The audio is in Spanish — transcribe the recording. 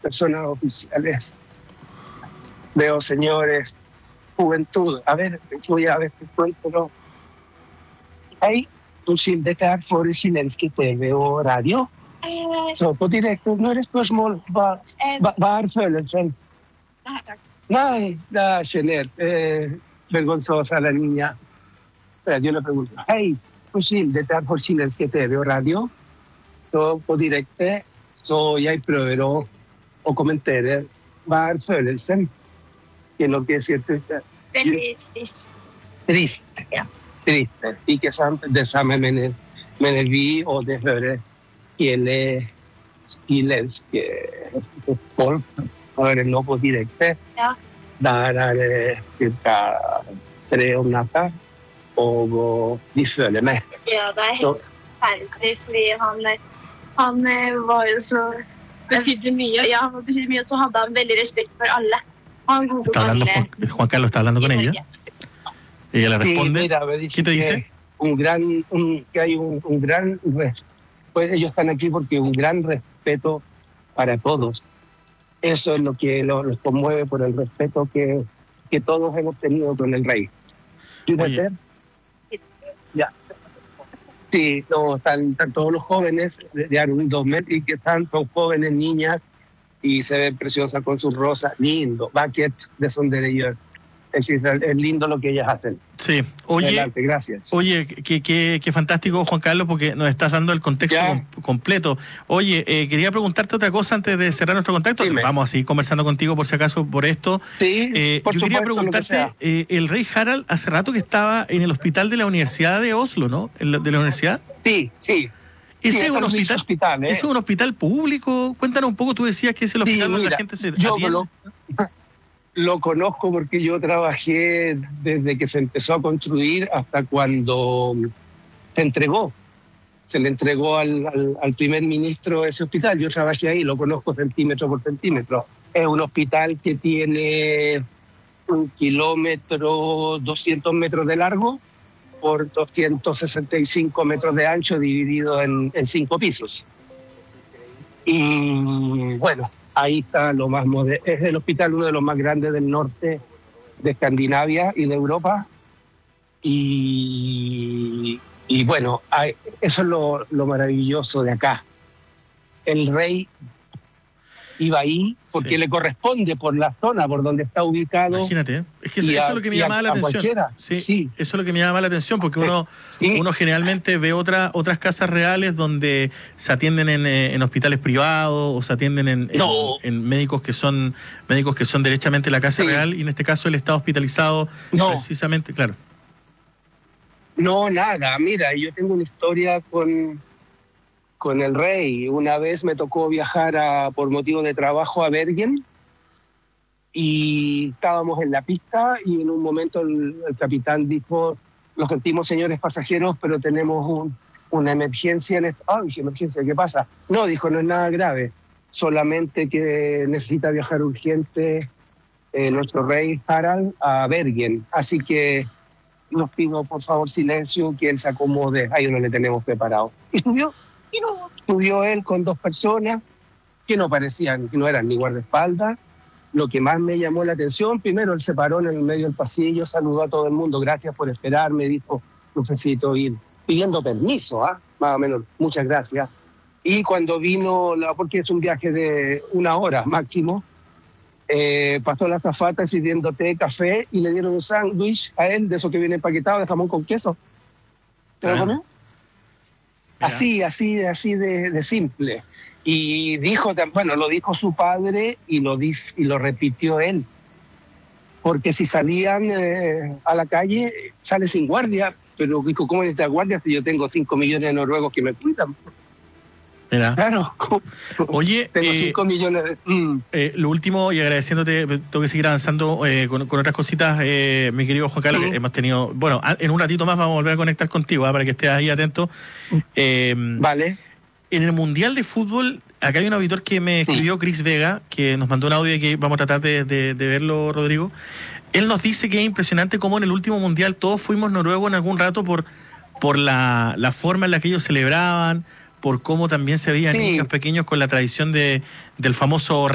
personas oficiales, veo señores, juventud. A ver, voy a ver qué cuento, ¿no? Hej, dette er for chilenske TV og radio. Så på direkte, nå er det spørsmål, hva er følelsen? Nei, det er sjenert. Vergonzosa la niña. Yo le pregunto, hei, dette er for chilenske TV og radio. Så på direkte, så jeg prøver å kommentere hva er følelsen. Que es lo que siente. Trist. Ja. Triste. Ikke sant? Det samme mener vi, og det hører hele chilenske folk hører nå på direkte. Ja. Der er det ca. 3 om natta, og de føler meg. Ja, det er helt ferdig, fordi han var jo så betydde mye. Ja, han betydde mye, og hadde veldig respekt for alle. Juan Carlos está hablando con ella. Ella le responde. Sí, mira, ¿Qué te dice? Que hay un gran pues ellos están aquí porque un gran respeto para todos. Eso es lo que los conmueve, por el respeto que todos hemos tenido con el rey. Oye. Ya. Sí, no, están todos los jóvenes de Arundos y que son jóvenes, niñas, y se ve preciosa con sus rosas, lindo, bucket de sondereyor. Es lindo lo que ellas hacen. Sí, oye, adelante, gracias. Oye, qué fantástico, Juan Carlos, porque nos estás dando el contexto completo. Oye, quería preguntarte otra cosa antes de cerrar nuestro contacto. Dime. Vamos a seguir conversando contigo por si acaso por esto. Sí, por yo quería preguntarte, el rey Harald hace rato que estaba en el hospital de la Universidad de Oslo, ¿no? De la universidad. Sí. ¿Ese es un hospital? ¿Es un hospital público? Cuéntanos un poco, tú decías que es el hospital donde la gente se atiende. Lo conozco porque yo trabajé desde que se empezó a construir hasta cuando se le entregó al primer ministro ese hospital. Yo trabajé ahí, lo conozco centímetro por centímetro. Es un hospital que tiene 1 kilómetro, 200 metros de largo por 265 metros de ancho, dividido en 5 pisos. Y bueno, ahí está lo más moderno. Es el hospital uno de los más grandes del norte de Escandinavia y de Europa. Y bueno, eso es lo maravilloso de acá. El rey iba ahí porque le corresponde por la zona por donde está ubicado. Imagínate, es que eso es lo que me llamaba la atención. Sí, eso es lo que me llamaba la atención, porque uno generalmente ve otras casas reales donde se atienden en hospitales privados o se atienden en médicos que son derechamente la casa real, y en este caso él está hospitalizado precisamente, claro. No, nada, mira, yo tengo una historia con el rey. Una vez me tocó viajar por motivo de trabajo a Bergen y estábamos en la pista y en un momento el capitán dijo: lo sentimos, señores pasajeros, pero tenemos una emergencia en esto. Dije, ¿emergencia? ¿Qué pasa? No, dijo, no es nada grave, solamente que necesita viajar urgente nuestro rey Harald a Bergen, así que nos pido por favor silencio, que él se acomode, ahí no le tenemos preparado. Y subió él con 2 personas que no parecían, que no eran ni guardaespaldas. Lo que más me llamó la atención, primero él se paró en el medio del pasillo, saludó a todo el mundo, gracias por esperarme, dijo, necesito ir, pidiendo permiso, más o menos, muchas gracias. Y cuando vino, porque es un viaje de 1 hora máximo, pasó la azafata sirviendo té, café, y le dieron un sándwich a él, de eso que viene empaquetado, de jamón con queso. ¿Te lo comió? Así de simple. Y dijo, bueno, lo dijo su padre y lo repitió él. Porque si salían a la calle, sale sin guardia. Pero dijo, ¿cómo necesitas guardia si yo tengo 5 millones de noruegos que me cuidan? Mira. Claro. Oye, tengo 5 millones de... lo último, y agradeciéndote, tengo que seguir avanzando con otras cositas, mi querido Juan Carlos, que hemos tenido, bueno, en un ratito más vamos a volver a conectar contigo, para que estés ahí atento. Vale. En el Mundial de Fútbol, acá hay un auditor que me escribió, Chris Vega, que nos mandó un audio y que vamos a tratar de verlo, Rodrigo. Él nos dice que es impresionante cómo en el último Mundial todos fuimos noruegos en algún rato por la forma en la que ellos celebraban, por cómo también se veían niños pequeños con la tradición del famoso